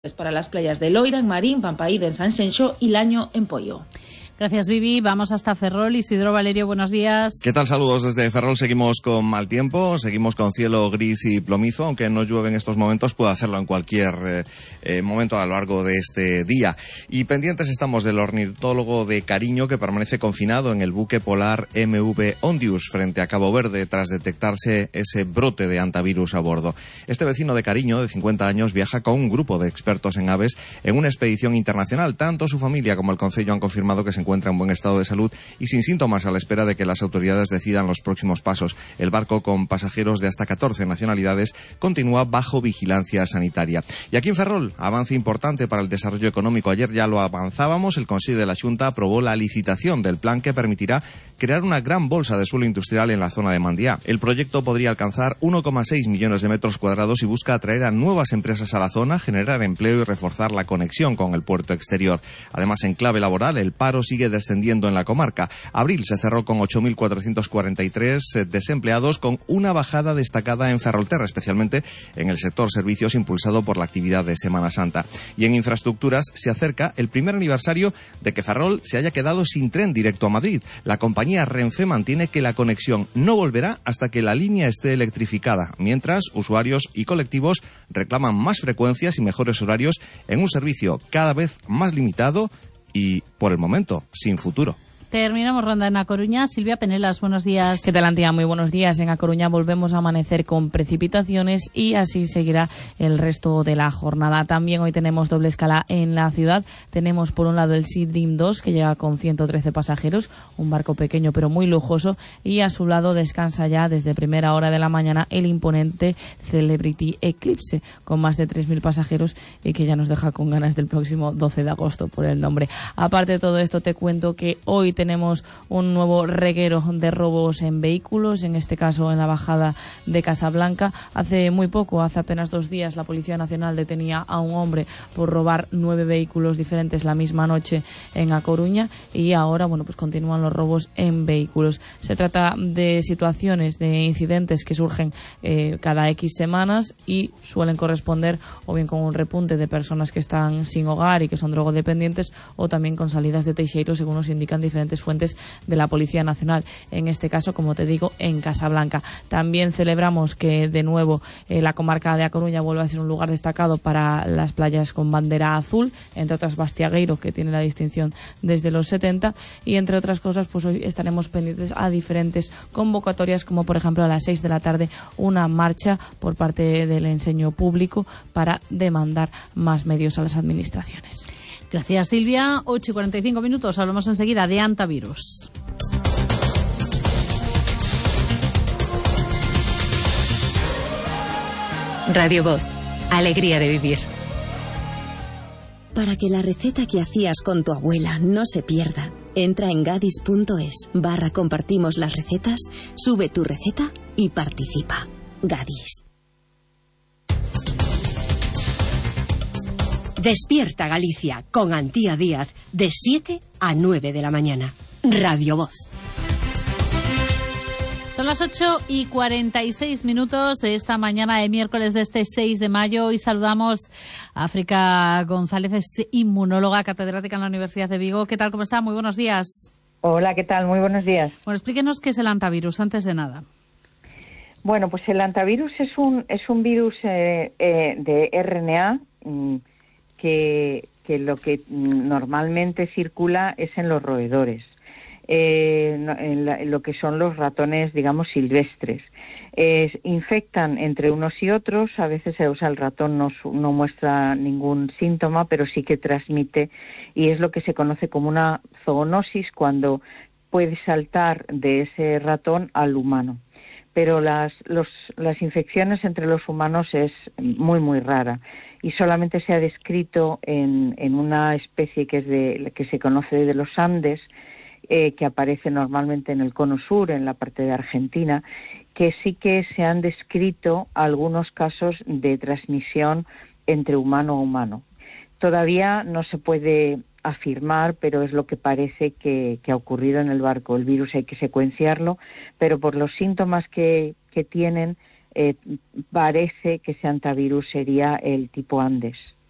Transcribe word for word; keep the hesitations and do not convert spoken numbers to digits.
para las playas de Loira, en Marín, Pampaído, en San Xenxo y Laño, en Poio. Gracias, Vivi. Vamos hasta Ferrol. Isidro Valerio, buenos días. ¿Qué tal? Saludos desde Ferrol. Seguimos con mal tiempo, seguimos con cielo gris y plomizo, aunque no llueve en estos momentos, puede hacerlo en cualquier eh, eh, momento a lo largo de este día. Y pendientes estamos del ornitólogo de Cariño, que permanece confinado en el buque polar M V Ondius frente a Cabo Verde tras detectarse ese brote de hantavirus a bordo. Este vecino de Cariño, de cincuenta años, viaja con un grupo de expertos en aves en una expedición internacional. Tanto su familia como el concello han confirmado que se encuentra en buen estado de salud y sin síntomas, a la espera de que las autoridades decidan los próximos pasos. El barco, con pasajeros de hasta catorce nacionalidades, continúa bajo vigilancia sanitaria. Y aquí en Ferrol, avance importante para el desarrollo económico. Ayer ya lo avanzábamos, el Consejo de la Xunta aprobó la licitación del plan que permitirá crear una gran bolsa de suelo industrial en la zona de Mandiá. El proyecto podría alcanzar uno coma seis millones de metros cuadrados y busca atraer a nuevas empresas a la zona, generar empleo y reforzar la conexión con el puerto exterior. Además, en clave laboral, el paro sigue descendiendo en la comarca. Abril se cerró con ocho mil cuatrocientos cuarenta y tres desempleados, con una bajada destacada en Ferrolterra, especialmente en el sector servicios impulsado por la actividad de Semana Santa. Y en infraestructuras se acerca el primer aniversario de que Ferrol se haya quedado sin tren directo a Madrid. La compañía Renfe mantiene que la conexión no volverá hasta que la línea esté electrificada, mientras usuarios y colectivos reclaman más frecuencias y mejores horarios en un servicio cada vez más limitado y, por el momento, sin futuro. Terminamos ronda en A Coruña. Silvia Penelas, buenos días. ¿Qué tal, Antía? Muy buenos días. En A Coruña volvemos a amanecer con precipitaciones y así seguirá el resto de la jornada. También hoy tenemos doble escala en la ciudad. Tenemos por un lado el Sea Dream dos, que llega con ciento trece pasajeros, un barco pequeño pero muy lujoso, y a su lado descansa ya desde primera hora de la mañana el imponente Celebrity Eclipse, con más de tres mil pasajeros y que ya nos deja con ganas del próximo doce de agosto por el nombre. Aparte de todo esto, te cuento que hoy tenemos un nuevo reguero de robos en vehículos, en este caso en la bajada de Casablanca. Hace muy poco, hace apenas dos días, la Policía Nacional detenía a un hombre por robar nueve vehículos diferentes la misma noche en A Coruña, y ahora, bueno, pues continúan los robos en vehículos. Se trata de situaciones, de incidentes que surgen eh, cada X semanas y suelen corresponder o bien con un repunte de personas que están sin hogar y que son drogodependientes, o también con salidas de teixeiro, según nos indican diferentes fuentes de la Policía Nacional, en este caso, como te digo, en Casablanca. También celebramos que de nuevo eh, la comarca de A Coruña vuelve a ser un lugar destacado para las playas con bandera azul, entre otras Bastiagueiro, que tiene la distinción desde los setenta, y entre otras cosas, pues hoy estaremos pendientes a diferentes convocatorias, como por ejemplo a las seis de la tarde una marcha por parte del enseño público para demandar más medios a las administraciones. Gracias, Silvia. ocho y cuarenta y cinco minutos. Hablamos enseguida de hantavirus. Radio Voz. Alegría de vivir. Para que la receta que hacías con tu abuela no se pierda, entra en gadis.es barra compartimos las recetas, sube tu receta y participa. Gadis. Despierta Galicia con Antía Díaz de siete a nueve de la mañana. Radio Voz. Son las ocho y cuarenta y seis minutos de esta mañana de miércoles de este seis de mayo y saludamos a África González, es inmunóloga, catedrática en la Universidad de Vigo. ¿Qué tal? ¿Cómo está? Muy buenos días. Hola, ¿qué tal? Muy buenos días. Bueno, explíquenos qué es el hantavirus, antes de nada. Bueno, pues el hantavirus es un, es un virus eh, eh, de R N A mmm, Que, que lo que normalmente circula es en los roedores, eh, en, la, en lo que son los ratones, digamos, silvestres. Eh, infectan entre unos y otros, a veces o sea, el ratón no, no muestra ningún síntoma, pero sí que transmite, y es lo que se conoce como una zoonosis, cuando puede saltar de ese ratón al humano. Pero las, los, las infecciones entre los humanos es muy, muy rara, y solamente se ha descrito en, en una especie que es de que se conoce de los Andes, eh, que aparece normalmente en el cono sur, en la parte de Argentina, que sí que se han descrito algunos casos de transmisión entre humano a humano. Todavía no se puede afirmar, pero es lo que parece que, que ha ocurrido en el barco. El virus hay que secuenciarlo, pero por los síntomas que, que tienen, eh, parece que ese hantavirus sería el tipo Andes.